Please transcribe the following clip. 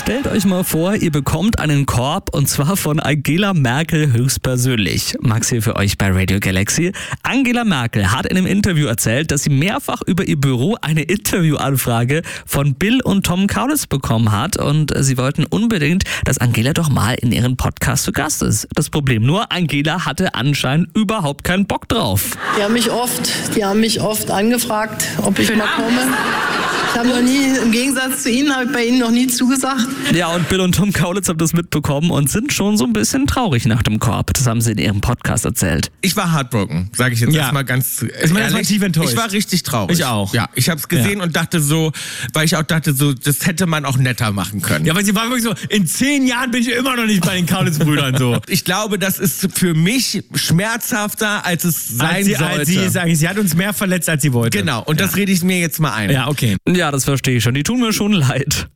Stellt euch mal vor, ihr bekommt einen Korb und zwar von Angela Merkel höchstpersönlich. Max hier für euch bei Radio Galaxy. Angela Merkel hat in einem Interview erzählt, dass sie mehrfach über ihr Büro eine Interviewanfrage von Bill und Tom Kaulitz bekommen hat und sie wollten unbedingt, dass Angela doch mal in ihren Podcast zu Gast ist. Das Problem nur, Angela hatte anscheinend überhaupt keinen Bock drauf. Die haben mich oft angefragt, ob ich mal komme. Ich habe noch nie, im Gegensatz zu Ihnen, habe ich bei Ihnen noch nie zugesagt. Ja, und Bill und Tom Kaulitz haben das mitbekommen und sind schon so ein bisschen traurig nach dem Korb. Das haben sie in ihrem Podcast erzählt. Ich war heartbroken, sage ich jetzt erstmal ganz ehrlich. Tief enttäuscht. Ich war richtig traurig. Ich auch. Ja, ich habe es gesehen und dachte so, weil ich auch dachte so, das hätte man auch netter machen können. Ja, weil sie war wirklich so, in 10 Jahren bin ich immer noch nicht bei den Kaulitz-Brüdern so. Ich glaube, das ist für mich schmerzhafter, als es sein sollte. Sie hat uns mehr verletzt, als sie wollte. Genau, und das rede ich mir jetzt mal ein. Ja, okay. Ja, das verstehe ich schon. Die tun mir schon leid.